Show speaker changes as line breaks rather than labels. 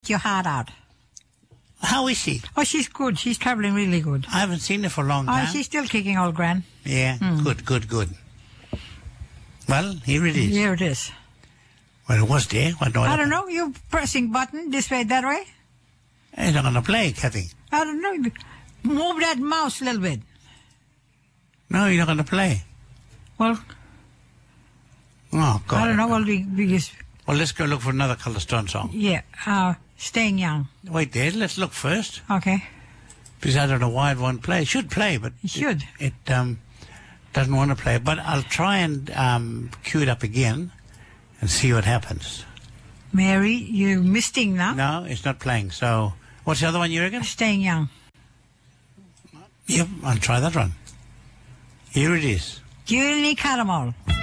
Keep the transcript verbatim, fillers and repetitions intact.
your heart out.
How is she?
Oh, she's good. She's travelling really good.
I haven't seen her for a long time.
Oh, she's still kicking old Gran.
Yeah,
Mm.
good, good, good. Well, here it is.
Here it is.
Well, it was there. What, what
I don't know. You're pressing button this way, that way.
It's not going to play, Kathy.
I don't know. Move that mouse a little bit.
No, you're not going to play.
Well,
Oh, God.
I don't know. Well, the biggest.
Well, let's go look for another Colour Stone song.
Yeah. Uh, staying young.
Wait there. Let's look first.
Okay.
Because I don't know why it won't play. It should play, but
It should.
It, it um, doesn't want to play. But I'll try and um, cue it up again and see what happens.
Mary, you're misting now.
No, it's not playing. So, what's the other one you reckon?
Staying young.
Yep, I'll try that one. Here it is.
Julie Caramel.